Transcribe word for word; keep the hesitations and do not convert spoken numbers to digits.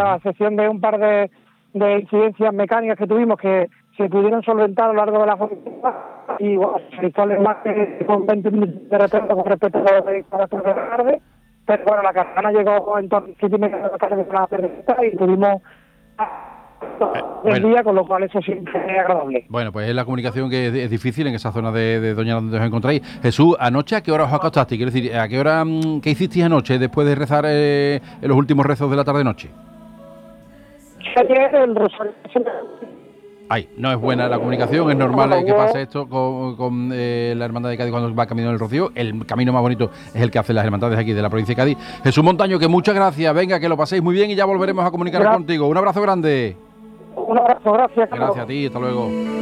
a excepción de un par de, de incidencias mecánicas que tuvimos que se pudieron solventar a lo largo de la jornada, y bueno, se más que con veinte minutos de retraso con respecto a los de las tres de la tarde, pero bueno, la caravana llegó en torno a siete y media de la tarde con la cerveza y tuvimos Eh, el bueno. día, con lo cual eso siempre es agradable. Bueno, pues es la comunicación que es, es difícil en esa zona de, de Doñana donde os encontráis. Jesús, ¿anoche a qué hora os acostasteis? Quiero decir, ¿a qué hora, mm, qué hicisteis anoche después de rezar eh, en los últimos rezos de la tarde-noche? Ayer el rosario... Ay, no es buena la comunicación, es normal eh, que pase esto con, con eh, la Hermandad de Cádiz cuando va camino del Rocío. El camino más bonito es el que hacen las hermandades aquí de la provincia de Cádiz. Jesús Montaño, que muchas gracias, venga, que lo paséis muy bien y ya volveremos a comunicar contigo. Un abrazo grande. Un abrazo, gracias. Gracias a ti, hasta luego.